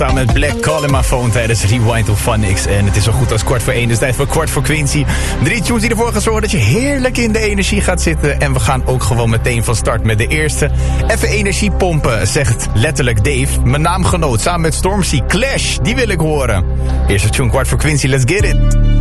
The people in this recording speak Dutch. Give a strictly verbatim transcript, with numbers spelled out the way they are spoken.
Samen met Black Call in my phone tijdens Rewind of Funix. En het is zo goed als kwart voor één, dus tijd voor kwart voor Quincy. Drie tunes die ervoor gaan zorgen dat je heerlijk in de energie gaat zitten. En we gaan ook gewoon meteen van start met de eerste. Even energie pompen, zegt letterlijk Dave. Mijn naamgenoot samen met Stormzy, Clash, die wil ik horen. Eerste tune kwart voor Quincy, let's get it.